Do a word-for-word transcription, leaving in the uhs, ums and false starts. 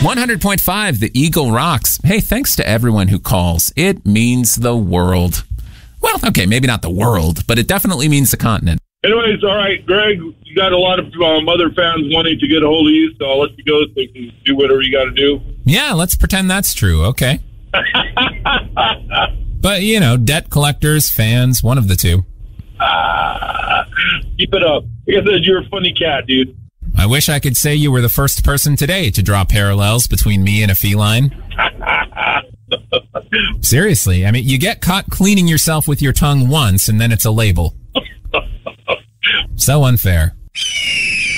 one hundred point five, the Eagle rocks. Hey, thanks to everyone who calls. It means the world. Well, okay, maybe not the world, but it definitely means the continent. Anyways, all right, Greg, you got a lot of um, other fans wanting to get a hold of you, so I'll let you go so you can do whatever you got to do. Yeah, let's pretend that's true. Okay. But, you know, debt collectors, fans, one of the two. Ah, keep it up. Like I said, you're a funny cat, dude. I wish I could say you were the first person today to draw parallels between me and a feline. Seriously, I mean, you get caught cleaning yourself with your tongue once, and then it's a label. So unfair.